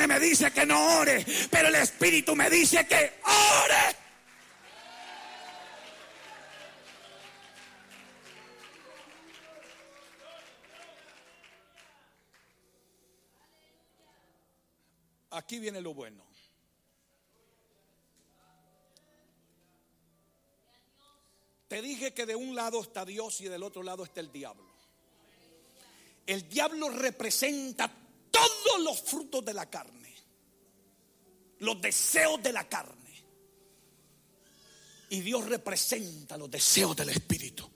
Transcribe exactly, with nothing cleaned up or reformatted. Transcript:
carne me dice que no ore, pero el Espíritu me dice que ore. Aquí viene lo bueno. Te dije que de un lado está Dios y del otro lado está el diablo. El diablo representa todos los frutos de la carne, los deseos de la carne. Y Dios representa los deseos del Espíritu.